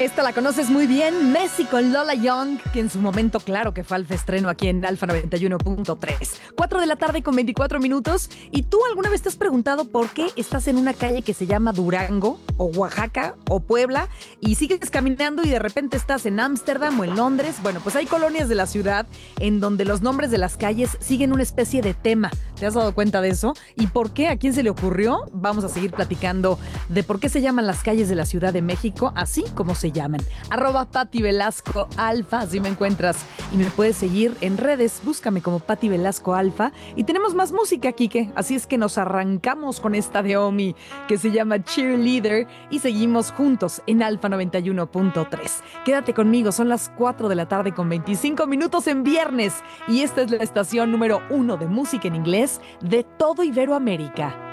Esta la conoces muy bien, Messi con Lola Young, que en su momento, claro que fue al estreno aquí en Alfa 91.3. 4 de la tarde con 24 minutos. ¿Y tú alguna vez te has preguntado por qué estás en una calle que se llama Durango, o Oaxaca, o Puebla, y sigues caminando y de repente estás en Ámsterdam o en Londres? Bueno, pues hay colonias de la ciudad en donde los nombres de las calles siguen una especie de tema. ¿Te has dado cuenta de eso? ¿Y por qué? ¿A quién se le ocurrió? Vamos a seguir platicando de por qué se llaman las calles de la Ciudad de México así como se llaman. @Pati Velasco Alfa, así me encuentras. Y me puedes seguir en redes, búscame como Pati Velasco Alfa. Y tenemos más música, Kike. Así es que nos arrancamos con esta de Omi, que se llama Cheerleader, y seguimos juntos en Alfa 91.3. Quédate conmigo, son las 4 de la tarde con 25 minutos en viernes. Y esta es la estación número 1 de música en inglés de todo Iberoamérica.